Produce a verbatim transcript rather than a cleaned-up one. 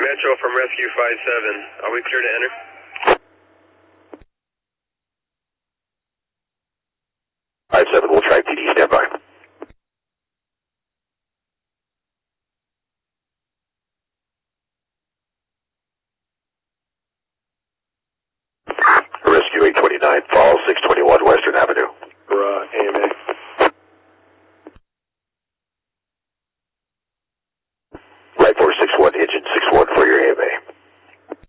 Metro from Rescue five seven. Are we clear to enter? five seven, we'll track P D, stand by. Rescue eight twenty-nine, fall six twenty-one Western Avenue. Right, A M A.